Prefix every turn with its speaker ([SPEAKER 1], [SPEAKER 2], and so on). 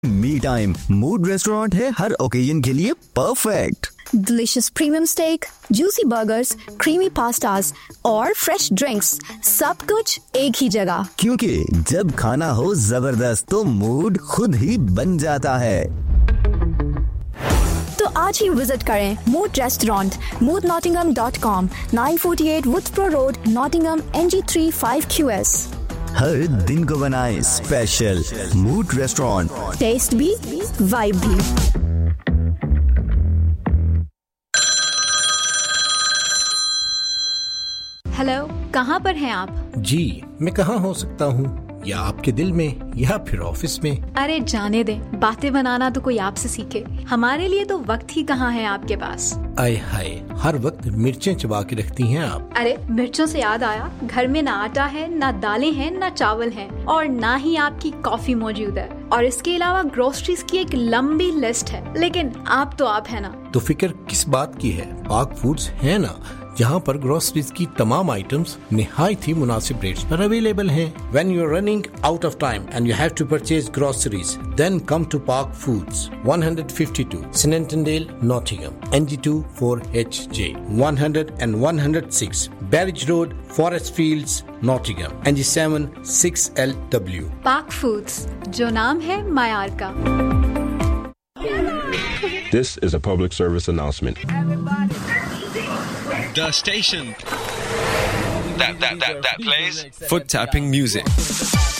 [SPEAKER 1] Me time mood restaurant है हर occasion के लिए perfect.
[SPEAKER 2] Delicious premium steak, juicy burgers, creamy pastas और fresh drinks, सब कुछ एक ही जगह।
[SPEAKER 1] क्योंकि जब खाना हो जबरदस्त तो मूड खुद ही बन जाता है।
[SPEAKER 2] तो आज ही विजिट करें mood restaurant, moodnottingham.com, 948 Woodsboro Road, Nottingham, NG3 5QS।
[SPEAKER 1] हर दिन को बनाए स्पेशल। मूड रेस्टोरेंट,
[SPEAKER 2] टेस्ट भी वाइब भी।
[SPEAKER 3] हेलो, कहाँ पर हैं आप?
[SPEAKER 4] जी, मैं कहाँ हो सकता हूँ? या आपके दिल में या फिर ऑफिस में?
[SPEAKER 3] अरे जाने दें, बातें बनाना तो कोई आपसे सीखे। हमारे लिए तो वक्त ही कहाँ है आपके पास।
[SPEAKER 4] आय हाय, हर वक्त मिर्चें चबा के रखती हैं आप।
[SPEAKER 3] अरे मिर्चों से याद आया, घर में ना आटा है, ना दालें हैं, ना चावल हैं, और ना ही आपकी कॉफी मौजूद है। और इसके अलावा ग्रोसरीज की एक लंबी लिस्ट है। लेकिन आप तो आप है ना।
[SPEAKER 4] तो फिक्र किस बात की है? पाक फूड्स है ना, जहाँ पर ग्रोसरीज की तमाम आइटम्स निहायत ही मुनासिब रेट्स पर अवेलेबल हैं। When you are running out of time and you have to purchase groceries, then come to Park Foods, 152 Snentondale, Nottingham, NG2 4HJ, 100 and 106 Barrage Road, Forest Fields, Nottingham, NG7 6LW।
[SPEAKER 3] पाक foods, जो नाम है मायार का।
[SPEAKER 5] This is a public service announcement.
[SPEAKER 6] The station that plays foot tapping music.